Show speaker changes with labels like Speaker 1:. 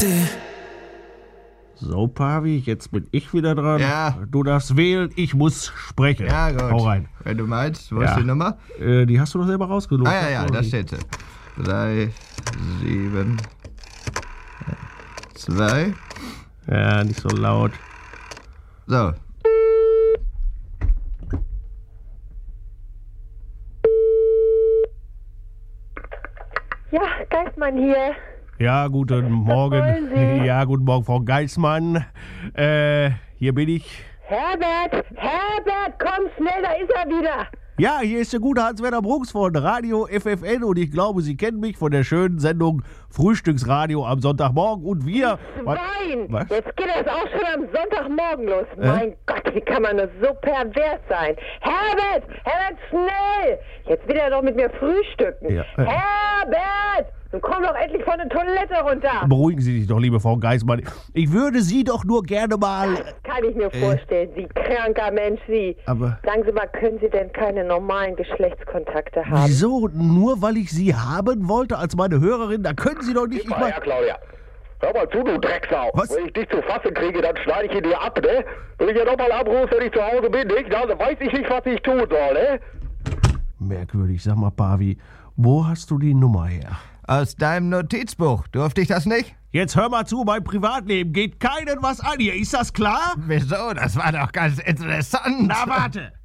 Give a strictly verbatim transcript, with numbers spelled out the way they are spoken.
Speaker 1: So, Pavi, jetzt bin ich wieder dran.
Speaker 2: Ja.
Speaker 1: Du darfst wählen, ich muss sprechen.
Speaker 2: Ja, gut.
Speaker 1: Hau rein.
Speaker 2: Wenn du meinst, wo
Speaker 1: Ja.
Speaker 2: ist die Nummer?
Speaker 1: Äh, die hast du doch selber rausgesucht.
Speaker 2: Ah, ja, ja, da steht sie. Drei, sieben, zwei.
Speaker 1: Ja, nicht so laut.
Speaker 2: So.
Speaker 3: Ja, Geistmann hier.
Speaker 1: Ja, guten Morgen.
Speaker 3: wollen Sie?
Speaker 1: Ja, guten Morgen, Frau Geismann. Äh, hier bin ich.
Speaker 3: Herbert, Herbert, komm schnell, da ist er wieder.
Speaker 1: Ja, hier ist der gute Hans-Werner Brooks von Radio F F N und ich glaube, Sie kennen mich von der schönen Sendung Frühstücksradio am Sonntagmorgen und wir...
Speaker 3: Nein,
Speaker 1: Was?
Speaker 3: jetzt geht das auch schon am Sonntagmorgen los. Mein Gott, wie kann man nur so pervers sein? Herbert, Herbert, schnell. Jetzt will er doch mit mir frühstücken.
Speaker 1: Ja.
Speaker 3: Herbert, nun komm doch endlich von der Toilette runter.
Speaker 1: Beruhigen Sie sich doch, liebe Frau Geismann. Ich würde Sie doch nur gerne mal...
Speaker 3: Kann ich mir vorstellen, Sie kranker Mensch, Sie.
Speaker 1: Aber-
Speaker 3: Sagen Sie mal, können Sie denn keine normalen Geschlechtskontakte haben?
Speaker 1: Wieso? Nur weil ich Sie haben wollte als meine Hörerin? Da können Sie doch nicht... Ich
Speaker 4: Mal
Speaker 1: mein,
Speaker 4: her, Claudia. Hör mal zu, du Drecksau.
Speaker 1: Was?
Speaker 4: Wenn ich dich zu fassen kriege, dann schneide ich ihn dir ab, ne? Wenn ich ja nochmal anrufe, wenn ich zu Hause bin, nicht? Dann weiß ich nicht, was ich tun soll, ne?
Speaker 1: merkwürdig. Sag mal, Pavi, wo hast du die Nummer her?
Speaker 2: Aus deinem Notizbuch. Durfte ich das nicht?
Speaker 1: Jetzt hör mal zu, mein Privatleben geht keinen was an hier. Ist das klar?
Speaker 2: Wieso? Das war doch ganz interessant.
Speaker 1: Na, warte.